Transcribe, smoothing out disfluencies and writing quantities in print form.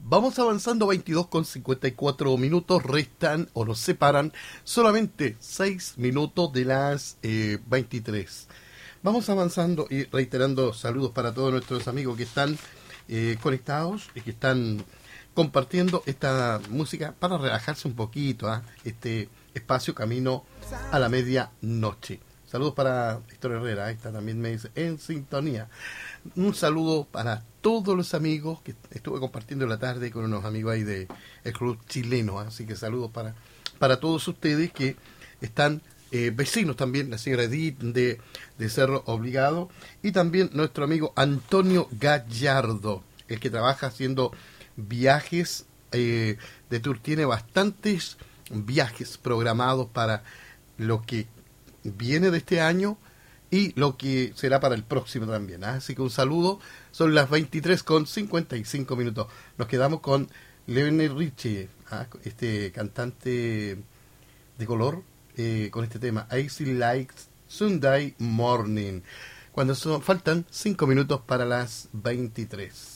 Vamos avanzando 22 con 54 minutos, restan o nos separan solamente 6 minutos de las 23. Vamos avanzando y reiterando saludos para todos nuestros amigos que están conectados y que están compartiendo esta música para relajarse un poquito, este espacio camino a la medianoche. Saludos para Héctor Herrera, esta también me dice en sintonía. Un saludo para todos los amigos que estuve compartiendo la tarde con unos amigos ahí de el club chileno, así que saludos para todos ustedes que están vecinos también, la señora Edith de Cerro Obligado y también nuestro amigo Antonio Gallardo, el que trabaja haciendo viajes de tour, tiene bastantes viajes programados para lo que viene de este año y lo que será para el próximo también. Así que un saludo, son las 23 con 55 minutos. Nos quedamos con Lionel Richie, este cantante de color, con este tema Easy Like Sunday Morning, cuando faltan 5 minutos para las 23.